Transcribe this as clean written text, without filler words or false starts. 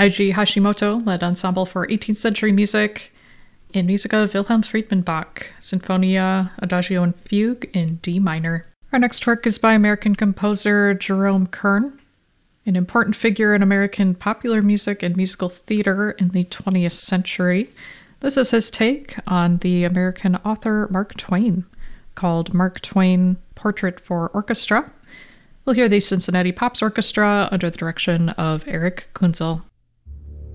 Eiji Hashimoto led ensemble for 18th century music in music of Wilhelm Friedman Bach, Sinfonia, Adagio and Fugue in D minor. Our next work is by American composer Jerome Kern, an important figure in American popular music and musical theater in the 20th century. This is his take on the American author Mark Twain, called Mark Twain Portrait for Orchestra. We'll hear the Cincinnati Pops Orchestra under the direction of Eric Kunzel.